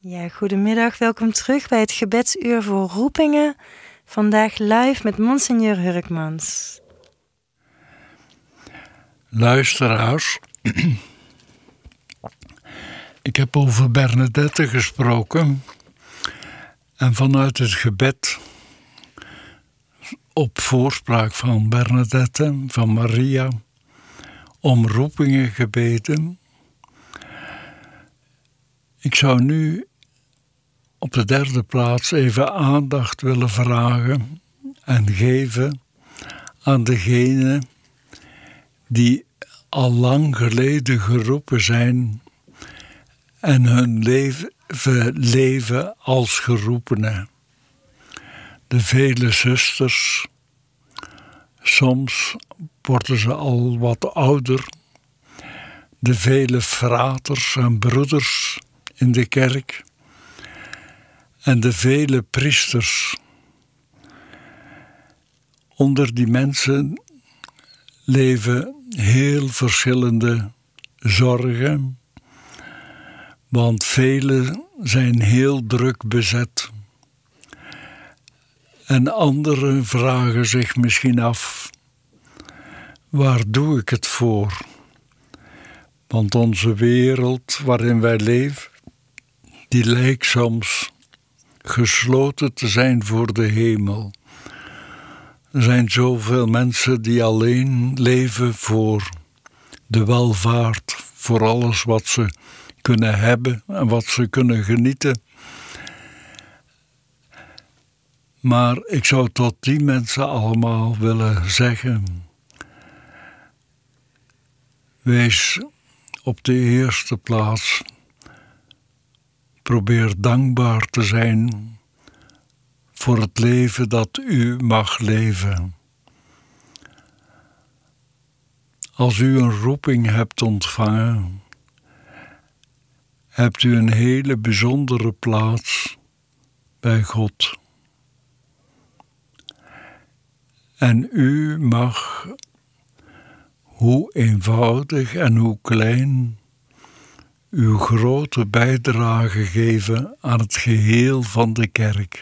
Ja, goedemiddag. Welkom terug bij het gebedsuur voor roepingen. Vandaag live met Monseigneur Hurkmans. Luisteraars, ik heb over Bernadette gesproken en vanuit het gebed op voorspraak van Bernadette, van Maria, om roepingen gebeden. Ik zou nu op de derde plaats even aandacht willen vragen en geven aan degenen die al lang geleden geroepen zijn en hun leven als geroepenen. De vele zusters, soms worden ze al wat ouder, de vele fraters en broeders in de kerk en de vele priesters. Onder die mensen leven heel verschillende zorgen, want velen zijn heel druk bezet. En anderen vragen zich misschien af, waar doe ik het voor? Want onze wereld waarin wij leven, die lijkt soms gesloten te zijn voor de hemel. Er zijn zoveel mensen die alleen leven voor de welvaart, voor alles wat ze kunnen hebben en wat ze kunnen genieten. Maar ik zou tot die mensen allemaal willen zeggen: wees op de eerste plaats. Probeer dankbaar te zijn voor het leven dat u mag leven. Als u een roeping hebt ontvangen, hebt u een hele bijzondere plaats bij God. En u mag, hoe eenvoudig en hoe klein, uw grote bijdrage geven aan het geheel van de kerk.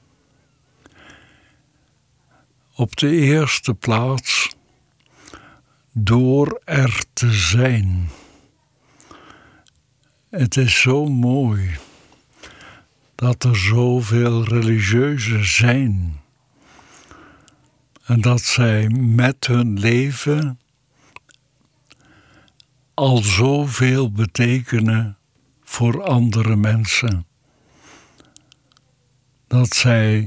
Op de eerste plaats door er te zijn. Het is zo mooi dat er zoveel religieuzen zijn en dat zij met hun leven al zoveel betekenen voor andere mensen. Dat zij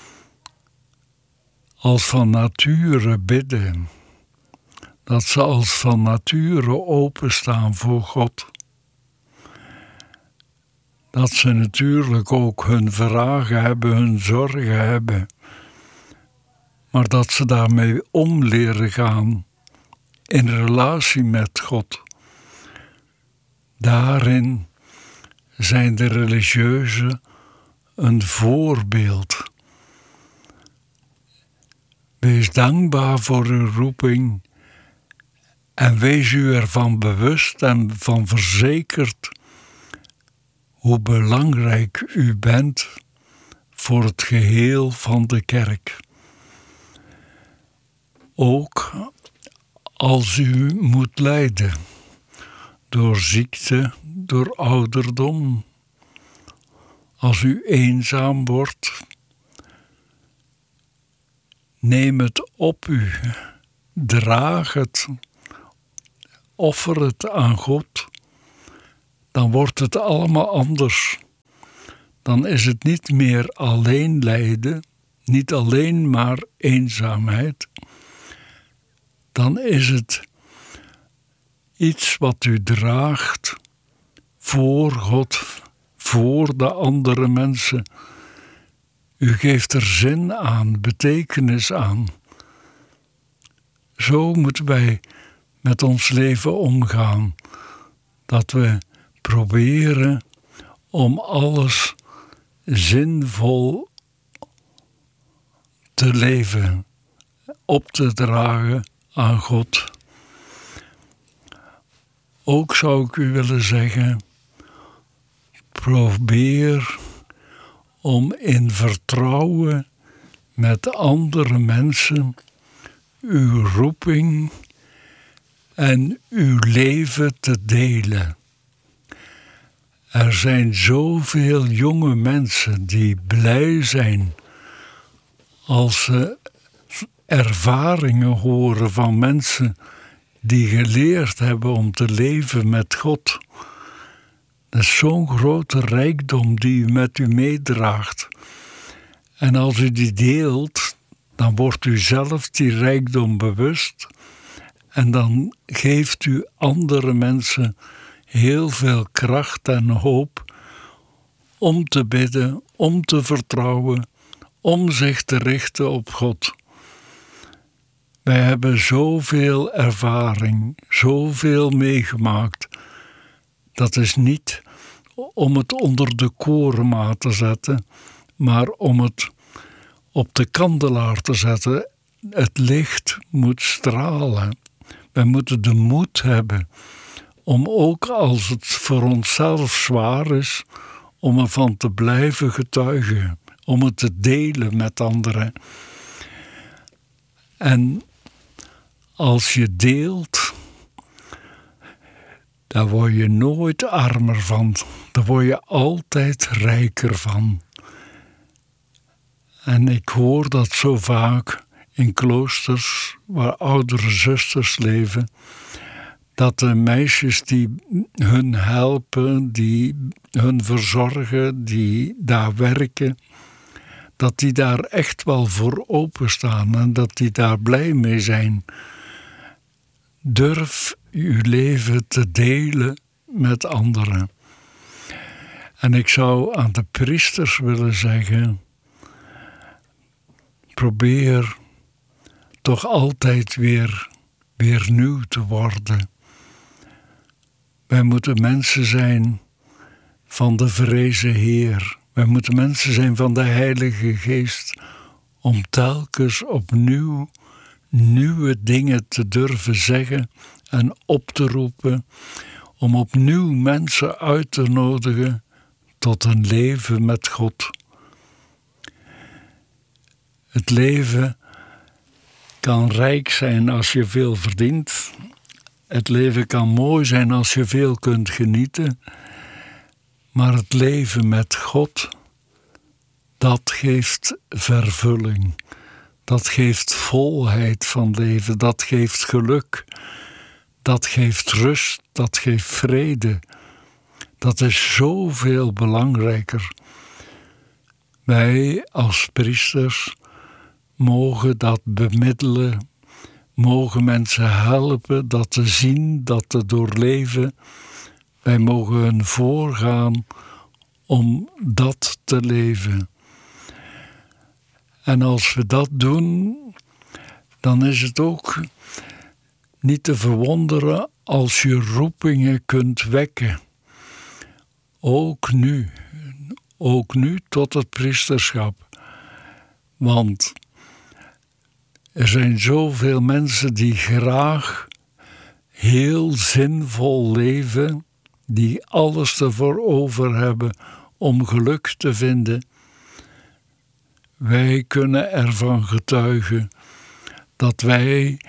als van nature bidden. Dat ze als van nature openstaan voor God. Dat ze natuurlijk ook hun vragen hebben, hun zorgen hebben. Maar dat ze daarmee om leren gaan in relatie met God. Daarin zijn de religieuzen een voorbeeld. Wees dankbaar voor uw roeping en wees u ervan bewust en van verzekerd hoe belangrijk u bent voor het geheel van de kerk. Ook als u moet lijden door ziekte, door ouderdom, als u eenzaam wordt, neem het op u, draag het, offer het aan God, dan wordt het allemaal anders. Dan is het niet meer alleen lijden, niet alleen maar eenzaamheid. Dan is het iets wat u draagt voor God, voor de andere mensen. U geeft er zin aan, betekenis aan. Zo moeten wij met ons leven omgaan. Dat we proberen om alles zinvol te leven, op te dragen aan God. Ook zou ik u willen zeggen, Probeer om in vertrouwen met andere mensen uw roeping en uw leven te delen. Er zijn zoveel jonge mensen die blij zijn als ze ervaringen horen van mensen die geleerd hebben om te leven met God. Dat is zo'n grote rijkdom die u met u meedraagt. En als u die deelt, dan wordt u zelf die rijkdom bewust. En dan geeft u andere mensen heel veel kracht en hoop om te bidden, om te vertrouwen, om zich te richten op God. Wij hebben zoveel ervaring, zoveel meegemaakt. Dat is niet om het onder de korenmaat te zetten, maar om het op de kandelaar te zetten. Het licht moet stralen. Wij moeten de moed hebben om ook als het voor onszelf zwaar is, om ervan te blijven getuigen, om het te delen met anderen. En als je deelt, daar word je nooit armer van. Daar word je altijd rijker van. En ik hoor dat zo vaak in kloosters waar oudere zusters leven, dat de meisjes die hun helpen, die hun verzorgen, die daar werken, dat die daar echt wel voor openstaan en dat die daar blij mee zijn. Durf uw leven te delen met anderen. En ik zou aan de priesters willen zeggen, probeer toch altijd weer nieuw te worden. Wij moeten mensen zijn van de vrezen Heer. Wij moeten mensen zijn van de Heilige Geest, om telkens opnieuw nieuwe dingen te durven zeggen en op te roepen, om opnieuw mensen uit te nodigen tot een leven met God. Het leven kan rijk zijn als je veel verdient. Het leven kan mooi zijn als je veel kunt genieten. Maar het leven met God, dat geeft vervulling. Dat geeft volheid van leven. Dat geeft geluk. Dat geeft rust. Dat geeft vrede. Dat is zoveel belangrijker. Wij als priesters mogen dat bemiddelen, mogen mensen helpen dat te zien, dat te doorleven. Wij mogen hun voorgaan om dat te leven. En als we dat doen, dan is het ook niet te verwonderen als je roepingen kunt wekken. Ook nu tot het priesterschap. Want er zijn zoveel mensen die graag heel zinvol leven, die alles ervoor over hebben om geluk te vinden. Wij kunnen ervan getuigen dat wij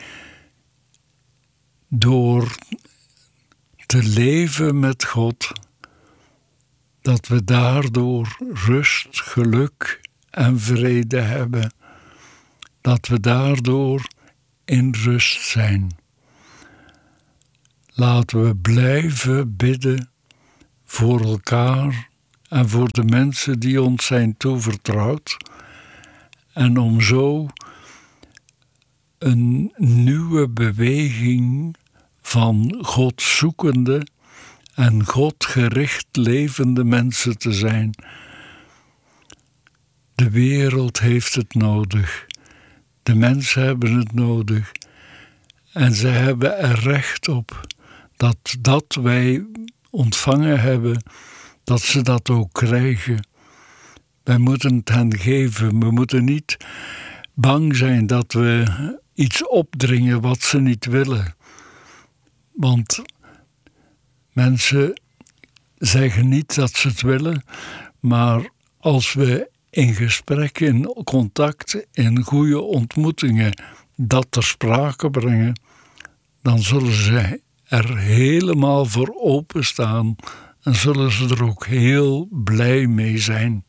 door te leven met God, dat we daardoor rust, geluk en vrede hebben. Dat we daardoor in rust zijn. Laten we blijven bidden voor elkaar en voor de mensen die ons zijn toevertrouwd. En om zo een nieuwe beweging van God zoekende en God gericht levende mensen te zijn. De wereld heeft het nodig. De mensen hebben het nodig. En ze hebben er recht op dat wij ontvangen hebben, dat ze dat ook krijgen. Wij moeten het hen geven. We moeten niet bang zijn dat we iets opdringen wat ze niet willen. Want mensen zeggen niet dat ze het willen, maar als we in gesprek, in contact, in goede ontmoetingen dat ter sprake brengen, dan zullen ze er helemaal voor openstaan en zullen ze er ook heel blij mee zijn.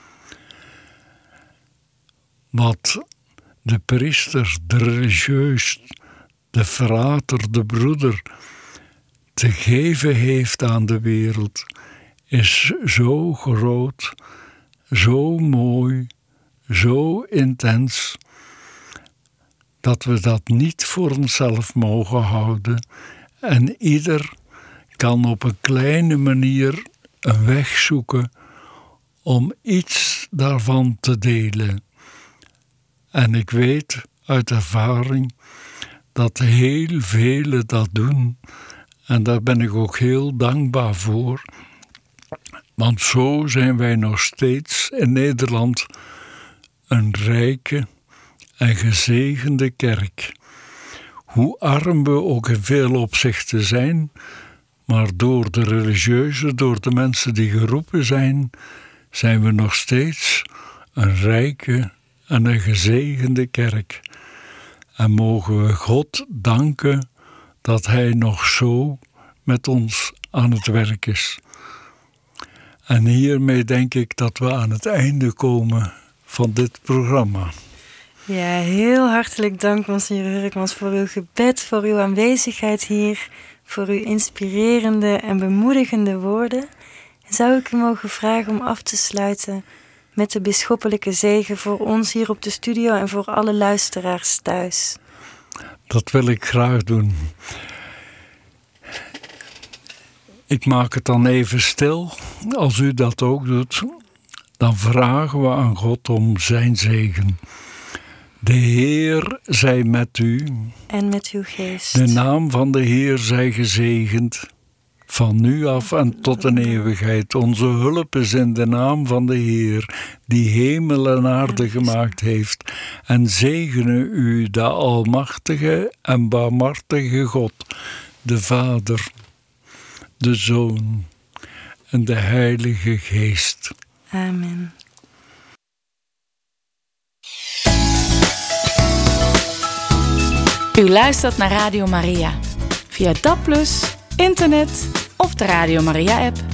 Wat de priester, de religieus, de frater, de broeder te geven heeft aan de wereld, is zo groot, zo mooi, zo intens, dat we dat niet voor onszelf mogen houden. En ieder kan op een kleine manier een weg zoeken om iets daarvan te delen. En ik weet uit ervaring dat heel velen dat doen. En daar ben ik ook heel dankbaar voor. Want zo zijn wij nog steeds in Nederland een rijke en gezegende kerk. Hoe arm we ook in veel opzichten zijn, maar door de religieuzen, door de mensen die geroepen zijn, zijn we nog steeds een rijke en een gezegende kerk. En mogen we God danken dat Hij nog zo met ons aan het werk is. En hiermee denk ik dat we aan het einde komen van dit programma. Ja, heel hartelijk dank, Monsignor Hurkmans, voor uw gebed, voor uw aanwezigheid hier, voor uw inspirerende en bemoedigende woorden. En zou ik u mogen vragen om af te sluiten met de bisschoppelijke zegen voor ons hier op de studio en voor alle luisteraars thuis? Dat wil ik graag doen. Ik maak het dan even stil. Als u dat ook doet, dan vragen we aan God om zijn zegen. De Heer zij met u. En met uw geest. De naam van de Heer zij gezegend. Van nu af en tot in eeuwigheid. Onze hulp is in de naam van de Heer, die hemel en aarde gemaakt heeft. En zegene u de almachtige en barmhartige God, de Vader, de Zoon en de Heilige Geest. Amen. U luistert naar Radio Maria. Via DAB+, internet of de Radio Maria app.